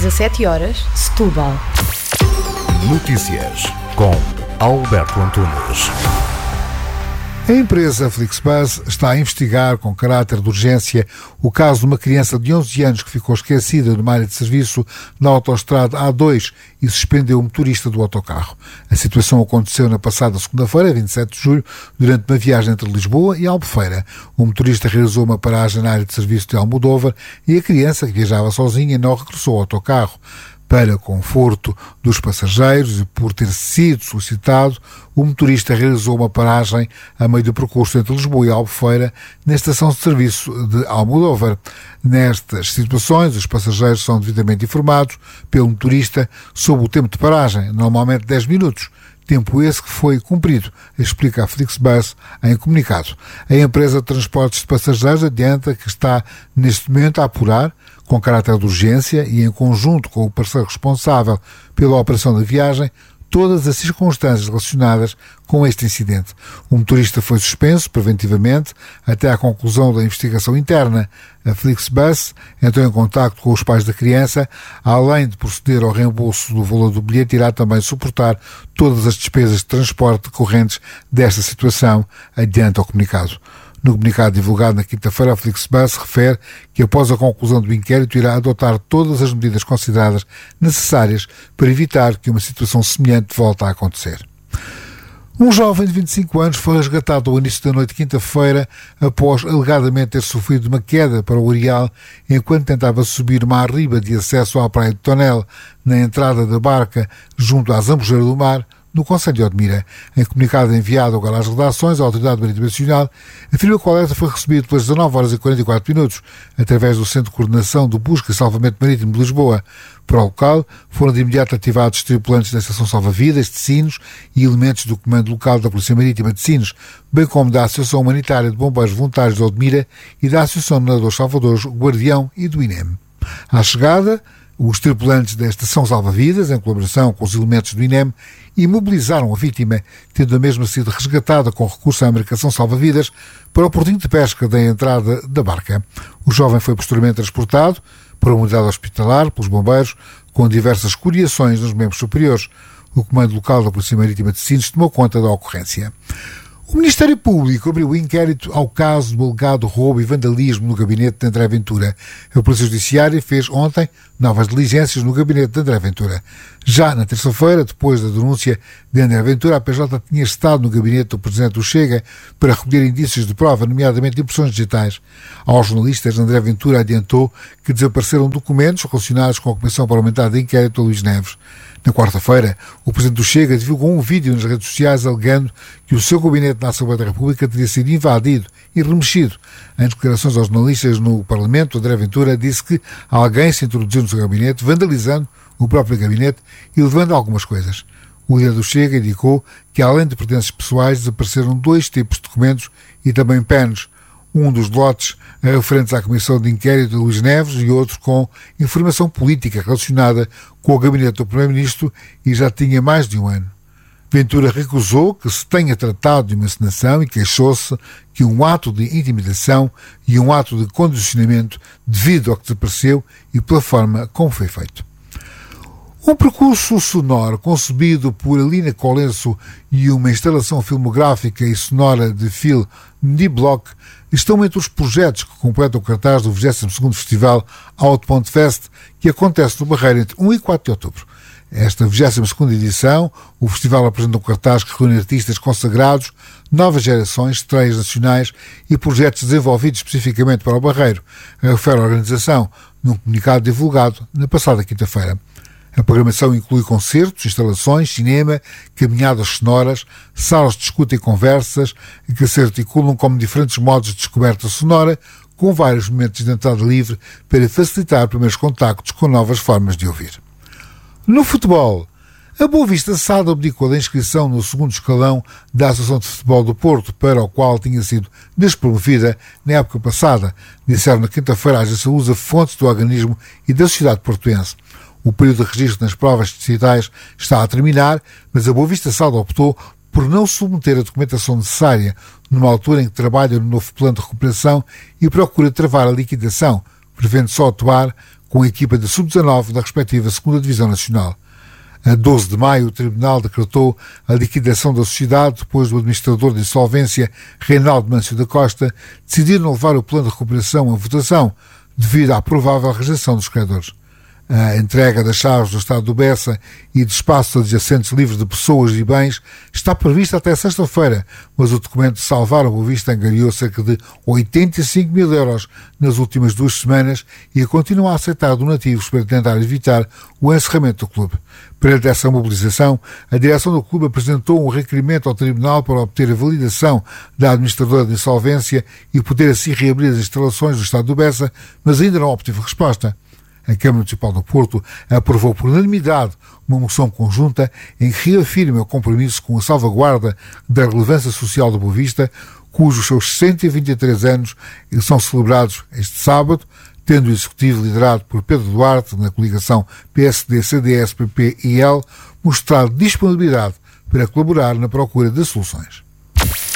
17h, Setúbal. Notícias com Alberto Antunes. A empresa Flixbus está a investigar com caráter de urgência o caso de uma criança de 11 anos que ficou esquecida numa área de serviço na autoestrada A2 e suspendeu o motorista do autocarro. A situação aconteceu na passada segunda-feira, 27 de julho, durante uma viagem entre Lisboa e Albufeira. O motorista realizou uma paragem na área de serviço de Almodóvar e a criança, que viajava sozinha, não regressou ao autocarro. Para conforto dos passageiros e por ter sido solicitado, o motorista realizou uma paragem a meio do percurso entre Lisboa e Albufeira na estação de serviço de Almodóvar. Nestas situações, os passageiros são devidamente informados pelo motorista sobre o tempo de paragem, normalmente 10 minutos. Tempo esse que foi cumprido, explica a Flixbus em comunicado. A empresa de transportes de passageiros adianta que está neste momento a apurar, com caráter de urgência e em conjunto com o parceiro responsável pela operação da viagem, todas as circunstâncias relacionadas com este incidente. O motorista foi suspenso preventivamente até à conclusão da investigação interna. A Flixbus entrou em contacto com os pais da criança. Além de proceder ao reembolso do valor do bilhete, irá também suportar todas as despesas de transporte decorrentes desta situação, adianta o comunicado. No comunicado divulgado na quinta-feira, a Flixbus refere que, após a conclusão do inquérito, irá adotar todas as medidas consideradas necessárias para evitar que uma situação semelhante volte a acontecer. Um jovem de 25 anos foi resgatado ao início da noite de quinta-feira após alegadamente ter sofrido uma queda para o areal enquanto tentava subir uma arriba de acesso à praia de Tonel, na entrada da barca junto à Zambujeira do Mar, no concelho de Odmira. Em comunicado enviado agora às redações, a Autoridade Marítima Nacional afirma que o alerta foi recebido pelas 19h44, através do Centro de Coordenação de Busca e Salvamento Marítimo de Lisboa. Para o local, foram de imediato ativados tripulantes da Estação Salva-Vidas de Sines e elementos do Comando Local da Polícia Marítima de Sines, bem como da Associação Humanitária de Bombeiros Voluntários de Odmira e da Associação de Nadadores Salvadores Guardião e do INEM. À chegada, os tripulantes da Estação Salva-Vidas, em colaboração com os elementos do INEM, imobilizaram a vítima, tendo a mesma sido resgatada com recurso à embarcação salva-vidas para o portinho de pesca da entrada da barca. O jovem foi posteriormente transportado para uma unidade hospitalar pelos bombeiros, com diversas escoriações nos membros superiores. O Comando Local da Polícia Marítima de Sines tomou conta da ocorrência. O Ministério Público abriu o inquérito ao caso do alegado roubo e vandalismo no gabinete de André Ventura. A Polícia Judiciária fez ontem novas diligências no gabinete de André Ventura. Já na terça-feira, depois da denúncia de André Ventura, a PJ tinha estado no gabinete do Presidente do Chega para recolher indícios de prova, nomeadamente impressões digitais. Aos jornalistas, André Ventura adiantou que desapareceram documentos relacionados com a Comissão Parlamentar de Inquérito a Luís Neves. Na quarta-feira, o Presidente do Chega divulgou um vídeo nas redes sociais alegando que o seu gabinete na Assembleia da República teria sido invadido e remexido. Em declarações aos jornalistas no Parlamento, André Ventura disse que alguém se introduziu no seu gabinete, vandalizando o próprio gabinete e levando algumas coisas. O líder do Chega indicou que, além de pertences pessoais, desapareceram 2 tipos de documentos e também pens. Um dos lotes referentes à Comissão de Inquérito de Luís Neves e outro com informação política relacionada com o gabinete do Primeiro-Ministro e já tinha mais de um ano. Ventura recusou que se tenha tratado de uma encenação e queixou-se que um ato de intimidação e um ato de condicionamento devido ao que desapareceu e pela forma como foi feito. Um percurso sonoro concebido por Alina Colenso e uma instalação filmográfica e sonora de Phil Niblock estão entre os projetos que completam o cartaz do 22º Festival Outpoint Fest, que acontece no Barreiro entre 1 e 4 de outubro. Esta 22ª edição, o festival apresenta um cartaz que reúne artistas consagrados, novas gerações, estreias nacionais e projetos desenvolvidos especificamente para o Barreiro, refere a organização num comunicado divulgado na passada quinta-feira. A programação inclui concertos, instalações, cinema, caminhadas sonoras, salas de escuta e conversas que se articulam como diferentes modos de descoberta sonora, com vários momentos de entrada livre para facilitar primeiros contactos com novas formas de ouvir. No futebol, a Boa Vista SAD abdicou da inscrição no 2º escalão da Associação de Futebol do Porto, para o qual tinha sido despromovida na época passada, disseram na quinta-feira a agência Lusa fontes do organismo e da sociedade portuense. O período de registro nas provas distritais está a terminar, mas a Boa Vista SAD optou por não submeter a documentação necessária numa altura em que trabalha no novo plano de recuperação e procura travar a liquidação, prevendo só atuar com a equipa de sub-19 da respectiva 2ª Divisão Nacional. A 12 de maio, o Tribunal decretou a liquidação da sociedade depois do administrador de insolvência, Reinaldo Mâncio da Costa, decidir não levar o plano de recuperação à votação devido à provável rejeição dos credores. A entrega das chaves do Estado do Bessa e de espaços adjacentes livres de pessoas e bens está prevista até sexta-feira, mas o documento de Salvar a Boa Vista angariou cerca de 85 mil euros nas últimas 2 semanas e continua a aceitar donativos para tentar evitar o encerramento do clube. Perante essa mobilização, a direção do clube apresentou um requerimento ao Tribunal para obter a validação da administradora de insolvência e poder assim reabrir as instalações do Estado do Bessa, mas ainda não obteve resposta. A Câmara Municipal do Porto aprovou por unanimidade uma moção conjunta em que reafirma o compromisso com a salvaguarda da relevância social da Boa Vista, cujos seus 123 anos são celebrados este sábado, tendo o Executivo liderado por Pedro Duarte, na coligação PSD, CDS, PP e IL, mostrado disponibilidade para colaborar na procura de soluções.